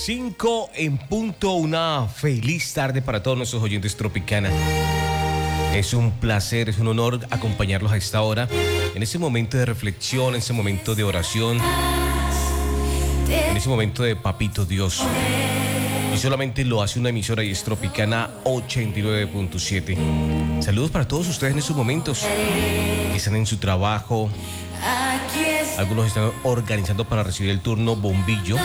5 en punto, una feliz tarde para todos nuestros oyentes Tropicana. Es un placer, es un honor acompañarlos a esta hora, en ese momento de reflexión, en ese momento de oración, en ese momento de Papito Dios. Y solamente lo hace una emisora y es Tropicana 89.7. Saludos para todos ustedes en estos momentos que están en su trabajo. Algunos están organizando para recibir el turno bombillo.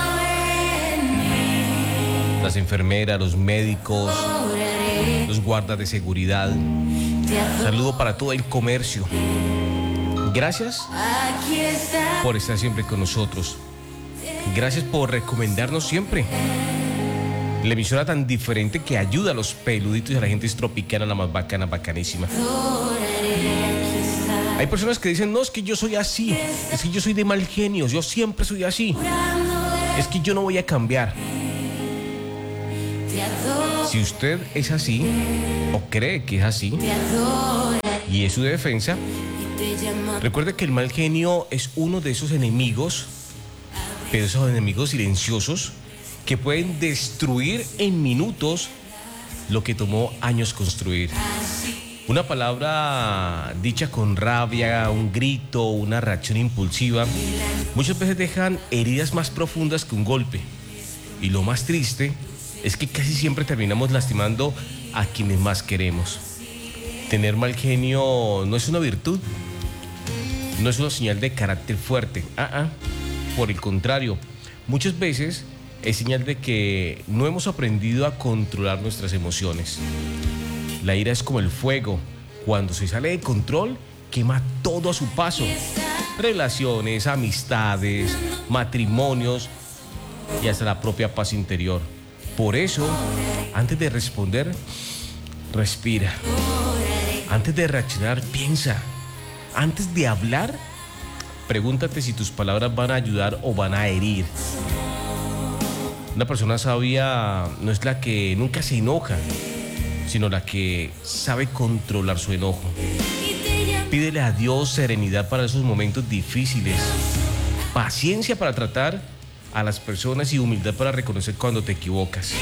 Las enfermeras, los médicos, los guardas de seguridad. Saludo para todo el comercio. Gracias por estar siempre con nosotros. Gracias por recomendarnos siempre la emisora tan diferente que ayuda a los peluditos y a la gente tropicana, la más bacana, bacanísima. Hay personas que dicen, no, es que yo soy así, es que yo soy de mal genio, yo siempre soy así, es que yo no voy a cambiar. Si usted es así o cree que es así y es su defensa, recuerde que el mal genio es uno de esos enemigos, pero esos enemigos silenciosos que pueden destruir en minutos lo que tomó años construir. Una palabra dicha con rabia, un grito, una reacción impulsiva, muchas veces dejan heridas más profundas que un golpe. Y lo más triste es que casi siempre terminamos lastimando a quienes más queremos. Tener mal genio no es una virtud, no es una señal de carácter fuerte. Por el contrario, muchas veces es señal de que no hemos aprendido a controlar nuestras emociones. La ira es como el fuego. Cuando se sale de control, quema todo a su paso. Relaciones, amistades, matrimonios y hasta la propia paz interior. Por eso, antes de responder, respira. Antes de reaccionar, piensa. Antes de hablar, pregúntate si tus palabras van a ayudar o van a herir. Una persona sabia no es la que nunca se enoja, sino la que sabe controlar su enojo. Pídele a Dios serenidad para esos momentos difíciles, paciencia para tratar a las personas y humildad para reconocer cuando te equivocas.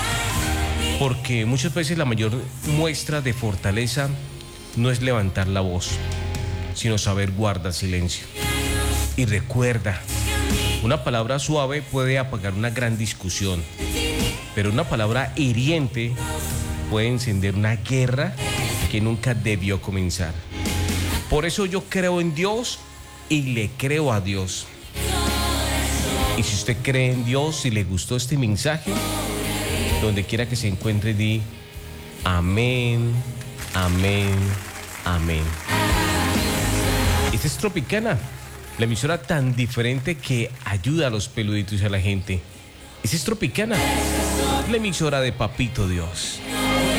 Porque muchas veces la mayor muestra de fortaleza no es levantar la voz, sino saber guardar silencio. Y recuerda, una palabra suave puede apagar una gran discusión, pero una palabra hiriente puede encender una guerra que nunca debió comenzar. Por eso yo creo en Dios y le creo a Dios. Y si usted cree en Dios y le gustó este mensaje, donde quiera que se encuentre, di amén, amén, amén. Esta es Tropicana, la emisora tan diferente que ayuda a los peluditos y a la gente. Esta es Tropicana, la emisora de Papito Dios.